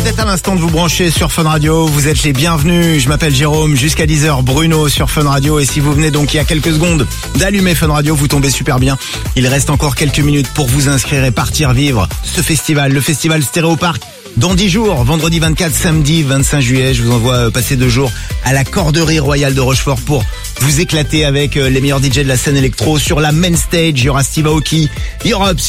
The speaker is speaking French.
peut-être à l'instant de vous brancher sur Fun Radio, vous êtes les bienvenus. Je m'appelle Jérôme, jusqu'à 10h, Bruno sur Fun Radio. Et si vous venez donc il y a quelques secondes d'allumer Fun Radio, vous tombez super bien. Il reste encore quelques minutes pour vous inscrire et partir vivre ce festival, le festival Stéréoparc. Dans 10 jours, vendredi 24, samedi 25 juillet, je vous envoie passer 2 jours à la Corderie Royale de Rochefort pour vous éclater avec les meilleurs DJ de la scène électro. Sur la main stage, il y aura Steve Aoki, il y aura